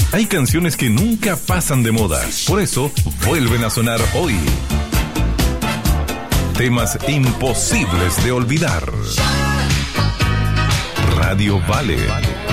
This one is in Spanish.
Hay canciones que nunca pasan de moda, por eso vuelven a sonar hoy. Temas imposibles de olvidar. Radio Vale.